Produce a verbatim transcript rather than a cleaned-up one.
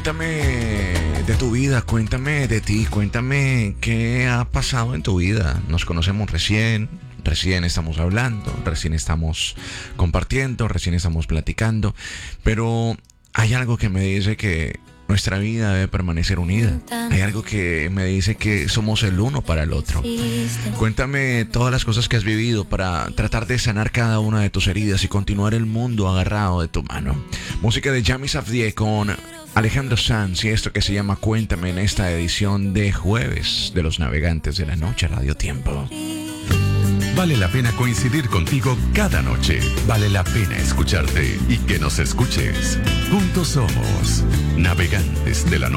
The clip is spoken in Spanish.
Cuéntame de tu vida, cuéntame de ti, cuéntame qué ha pasado en tu vida. Nos conocemos recién, recién estamos hablando, recién estamos compartiendo, recién estamos platicando, pero hay algo que me dice que nuestra vida debe permanecer unida. Hay algo que me dice que somos el uno para el otro. Cuéntame todas las cosas que has vivido para tratar de sanar cada una de tus heridas y continuar el mundo agarrado de tu mano. Música de Yami Safdie con Alejandro Sanz y esto que se llama Cuéntame en esta edición de jueves de Los Navegantes de la Noche Radio Tiempo. Vale la pena coincidir contigo cada noche. Vale la pena escucharte y que nos escuches. Juntos somos Navegantes de la Noche.